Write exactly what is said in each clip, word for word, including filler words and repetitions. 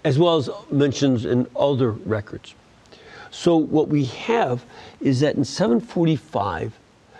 as well as mentions in other records. So what we have is that in seven forty-five,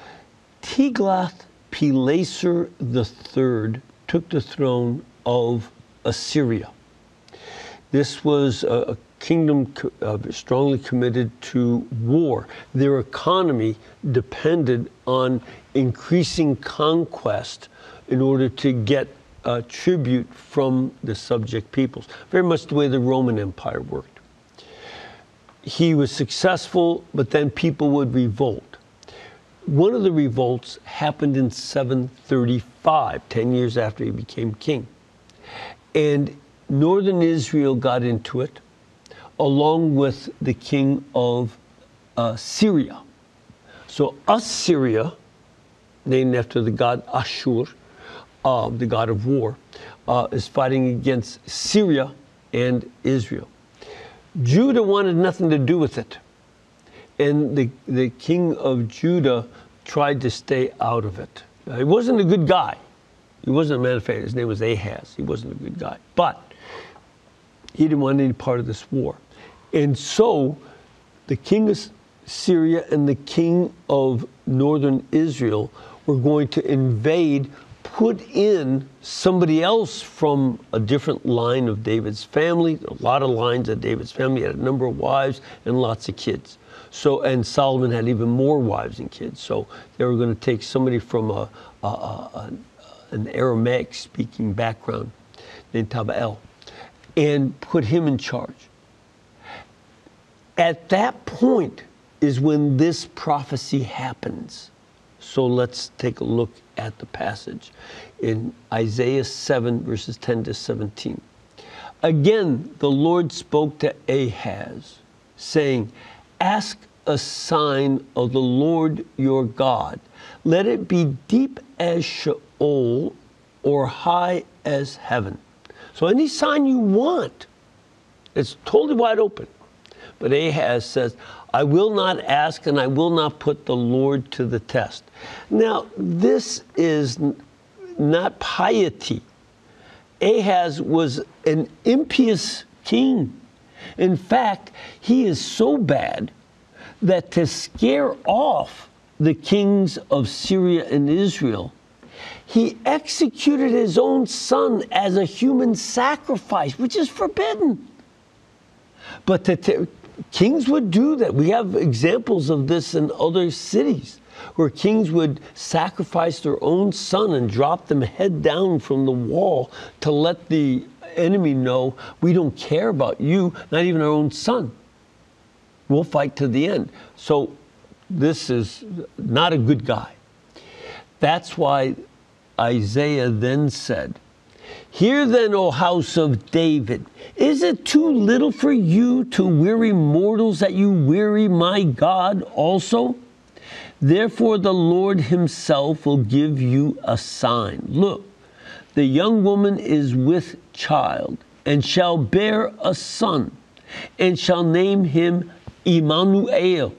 Tiglath-Pileser the third took the throne of Assyria. This was a, a kingdom uh, strongly committed to war. Their economy depended on increasing conquest in order to get uh, tribute from the subject peoples, very much the way the Roman Empire worked. He was successful, but then people would revolt. One of the revolts happened in seven thirty-five, ten years after he became king. And northern Israel got into it, along with the king of uh, Syria. So Assyria, named after the god Ashur, uh, the god of war, uh, is fighting against Syria and Israel. Judah wanted nothing to do with it. And the, the king of Judah tried to stay out of it. Uh, he wasn't a good guy. He wasn't a man of faith. His name was Ahaz. He wasn't a good guy. But he didn't want any part of this war. And so the king of Syria and the king of northern Israel were going to invade, put in somebody else from a different line of David's family. A lot of lines of David's family. He had a number of wives and lots of kids. So, and Solomon had even more wives and kids. So they were going to take somebody from a, a, a, an Aramaic-speaking background named Tabal and put him in charge. At that point is when this prophecy happens. So let's take a look at the passage in Isaiah seven, verses ten to seventeen. Again, the Lord spoke to Ahaz, saying, ask a sign of the Lord your God. Let it be deep as Sheol or high as heaven. So any sign you want, it's totally wide open. But Ahaz says, I will not ask and I will not put the Lord to the test. Now, this is not piety. Ahaz was an impious king. In fact, he is so bad that to scare off the kings of Syria and Israel, he executed his own son as a human sacrifice, which is forbidden. But the kings would do that. We have examples of this in other cities, where kings would sacrifice their own son and drop them head down from the wall to let the enemy know, we don't care about you, not even our own son. We'll fight to the end. So this is not a good guy. That's why Isaiah then said, hear then, O house of David, is it too little for you to weary mortals that you weary my God also? Therefore the Lord himself will give you a sign. Look, the young woman is with child, and shall bear a son, and shall name him Emmanuel.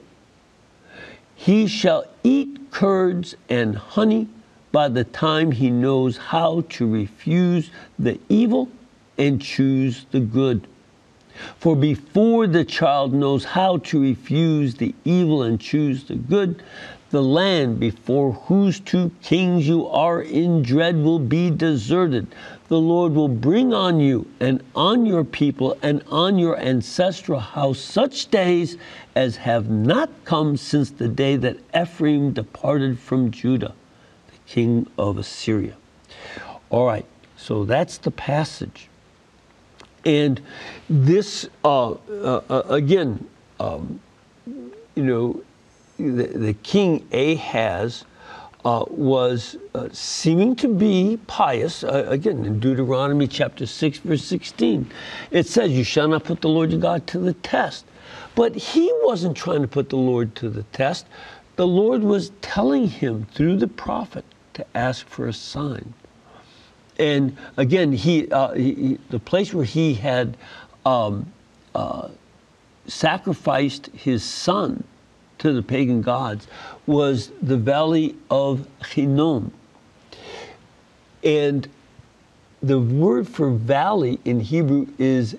He shall eat curds and honey by the time he knows how to refuse the evil and choose the good. For before the child knows how to refuse the evil and choose the good, the land before whose two kings you are in dread will be deserted. The Lord will bring on you and on your people and on your ancestral house such days as have not come since the day that Ephraim departed from Judah, the king of Assyria. All right, so that's the passage. And this, uh, uh, again, um, you know, the, the king Ahaz uh, was uh, seeming to be pious. Uh, again, in Deuteronomy chapter six, verse sixteen, it says, you shall not put the Lord your God to the test. But he wasn't trying to put the Lord to the test. The Lord was telling him through the prophet to ask for a sign. And again, he, uh, he the place where he had um, uh, sacrificed his son to the pagan gods was the valley of Hinnom. And the word for valley in Hebrew is